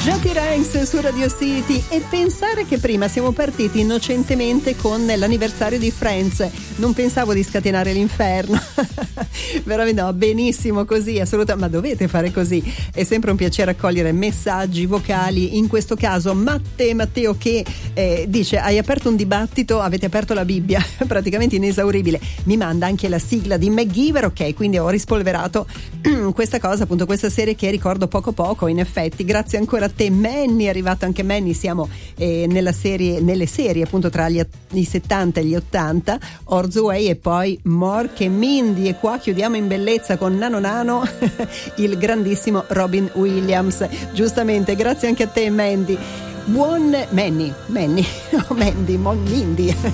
Joti Ranks su Radio City. E pensare che prima siamo partiti innocentemente con l'anniversario di Friends, non pensavo di scatenare l'inferno. Veramente no, benissimo così, assolutamente, ma dovete fare così. È sempre un piacere accogliere messaggi vocali, in questo caso Matteo che dice: hai aperto un dibattito, avete aperto la Bibbia, praticamente inesauribile. Mi manda anche la sigla di MacGyver, ok, quindi ho rispolverato questa cosa, appunto, questa serie che ricordo poco, in effetti. Grazie ancora a te Manny, è arrivato anche Manny. Siamo nelle serie appunto tra i 70 e gli 80, Orzoway e poi Mork e Mindy, e qua chiudiamo in bellezza con Nano il grandissimo Robin Williams. Giustamente, grazie anche a te Mandy. Buon Mandy, Mindy